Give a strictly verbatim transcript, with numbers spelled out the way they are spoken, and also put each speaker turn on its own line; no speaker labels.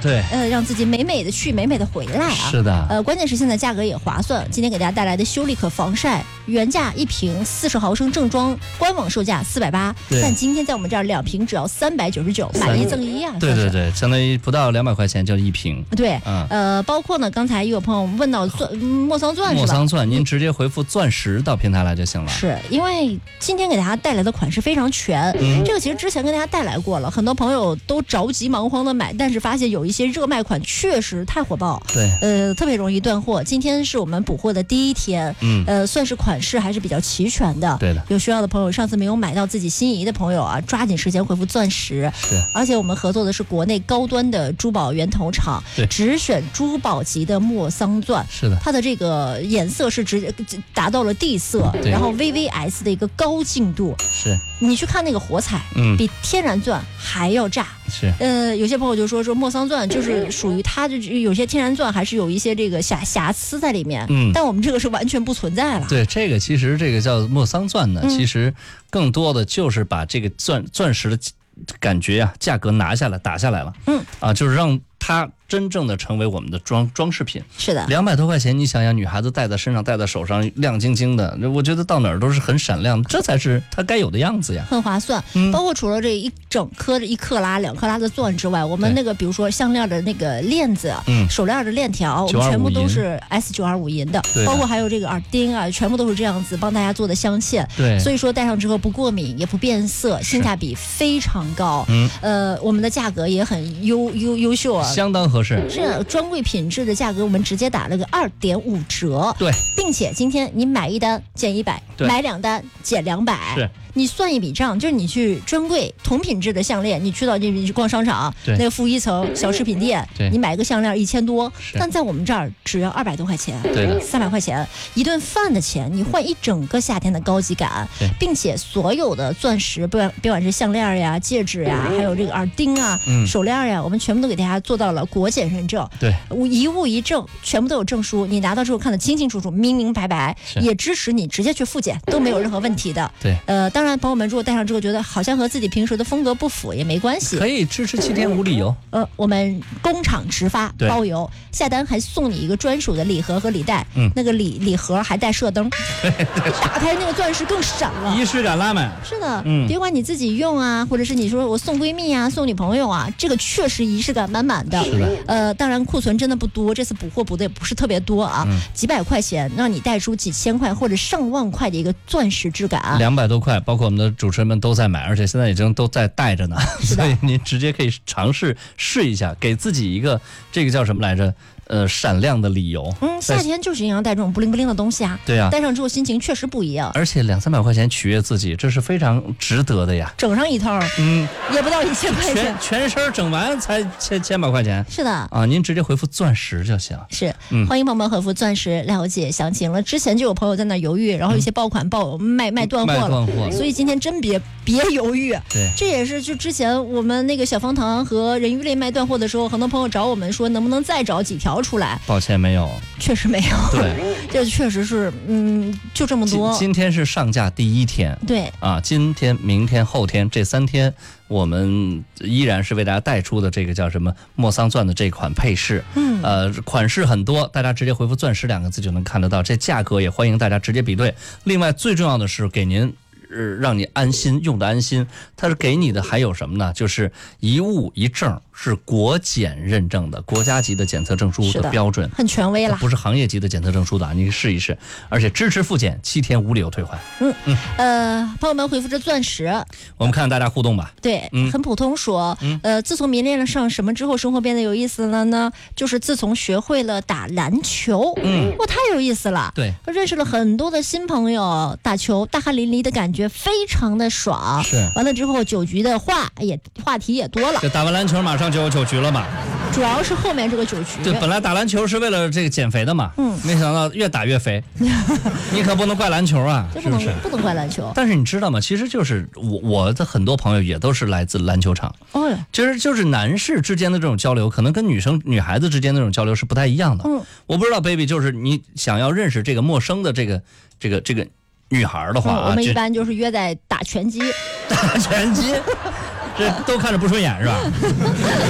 对，
呃，让自己美美的去，美美的回来啊。
是的，
呃，关键是现在价格也划算。今天给大家带来的修丽可防晒，原价一瓶四十毫升正装，官网售价四百八，但今天在我们这儿两瓶只要三百九十九，买一赠一啊。
对对对，相当于不到两百块钱就一瓶。
对，
嗯、
呃，包括呢，刚才也有朋友问到钻莫桑钻是吧？
莫桑钻，您直接回复钻石到平台来就行了。
是因为今天给大家带来的款式非常全，嗯、这个其实之前跟大家带来过了，很多朋友都着急忙慌的买，但是发现有一些热卖款确实太火爆，
对，
呃，特别容易断货。今天是我们补货的第一天，嗯，呃，算是款式还是比较齐全的。
对的，
有需要的朋友，上次没有买到自己心仪的朋友啊，抓紧时间回复钻石。
是，
而且我们合作的是国内高端的珠宝源头厂，
对，
只选珠宝级的莫桑钻。
是的，
它的这个颜色是直接达到了地色，然后 V V S 的一个高净度。
是，
你去看那个火彩，嗯，比天然钻还要炸。
是，
呃，有些朋友就说说莫桑钻就是属于它，就有些天然钻还是有一些这个瑕瑕疵在里面，嗯，但我们这个是完全不存在了。
对，这个其实这个叫莫桑钻呢，嗯、其实更多的就是把这个钻钻石的感觉啊，价格拿下来打下来了，嗯，啊，就是让它真正的成为我们的装装饰品。
是的，
两百多块钱，你想想，女孩子戴在身上、戴在手上，亮晶晶的，我觉得到哪儿都是很闪亮，这才是它该有的样子呀。
很划算，嗯、包括除了这一整颗的一克拉、两克拉的钻之外，我们那个比如说项链的那个链子、嗯、手链的链条，我们全部都是 S 九二五 银的，包括还有这个耳钉啊，全部都是这样子帮大家做的镶嵌。
对，
所以说戴上之后不过敏，也不变色，性价比非常高。嗯，呃，我们的价格也很优优优秀啊，
相当合适。
是专柜品质的价格，我们直接打了个二点五折。
对，
并且今天你买一单减一百，买两单减两百。
是。
你算一笔账，就是你去专柜同品质的项链，你去到你去逛商场，那个负一层小饰品店，你买个项链一千多，但在我们这儿只要二百多块钱，
对的，
三百块钱一顿饭的钱，你换一整个夏天的高级感，并且所有的钻石，不管不管是项链呀、戒指呀，还有这个耳钉啊、嗯、手链呀，我们全部都给大家做到了国检认证，
对，
一物一证，全部都有证书，你拿到之后看得清清楚楚、明明白白，也支持你直接去复检，都没有任何问题的。
对，
呃，当然。当然，朋友们如果戴上之后觉得好像和自己平时的风格不符，也没关系，
可以支持七天无理由。
呃，我们工厂直发包邮，下单还送你一个专属的礼盒和礼袋，嗯，那个礼礼盒还带射灯，打开那个钻石更闪了，
仪式感拉满。
是的，嗯，别管你自己用啊，或者是你说我送闺蜜啊、送女朋友啊，这个确实仪式感满满的。
是的，
呃，当然库存真的不多，这次补货补的也不是特别多啊，嗯、几百块钱让你带出几千块或者上万块的一个钻石质感，
两百多块，包括我们的主持人们都在买，而且现在已经都在戴着呢，所以您直接可以尝试试一下，给自己一个这个叫什么来着？呃，闪亮的理由。
嗯，夏天就是应该带这种不灵不灵的东西啊。
对啊，
戴上之后心情确实不一样。
而且两三百块钱取悦自己，这是非常值得的呀。
整上一套，嗯，也不到一千块钱。
全全身整完才千千把块钱。
是的
啊，您直接回复钻石就行。
是，嗯、欢迎朋友们回复钻石了解详情了。之前就有朋友在那犹豫，然后一些爆款爆卖卖断货了，
卖断货了，
所以今天真别别犹豫。
对，
这也是就之前我们那个小方糖和人鱼类卖断货的时候，很多朋友找我们说能不能再找几条出来。
抱歉。没有，
确实没有。
对，
这确实是，嗯，就这么多。
今, 今天是上架第一天，
对
啊，今天、明天、后天这三天，我们依然是为大家带出的这个叫什么莫桑钻的这款配饰，嗯，呃，款式很多，大家直接回复钻石两个字就能看得到，这价格也欢迎大家直接比对。另外，最重要的是给您。呃，让你安心用的安心，它是给你的还有什么呢？就是一物一证，是国检认证的国家级的检测证书的标准，
很权威了，
不是行业级的检测证书的，你试一试，而且支持复检，七天无理由退还。
嗯嗯，呃，朋友们回复这钻石，
我们看看大家互动吧。
对，嗯、很普通说，嗯、呃，自从迷恋了上什么之后，生活变得有意思了呢？就是自从学会了打篮球，嗯，哇，太有意思了。
对，
认识了很多的新朋友，打球大汗淋漓的感觉。非常的爽，
是
完了之后酒局的话也话题也多了，
就打完篮球马上就有酒局了嘛。
主要是后面这个酒局，
对，本来打篮球是为了这个减肥的嘛，嗯，没想到越打越肥，你可不能怪篮球啊，
是不
是？
不能怪篮球。
但是你知道吗？其实就是我我的很多朋友也都是来自篮球场，哦，其实就是男士之间的这种交流，可能跟女生女孩子之间的这种交流是不太一样的。嗯，我不知道 baby， 就是你想要认识这个陌生的这个这个这个。女孩的话、啊
嗯，我们一般就是约在打拳击，
打拳击，这都看着不顺眼是吧？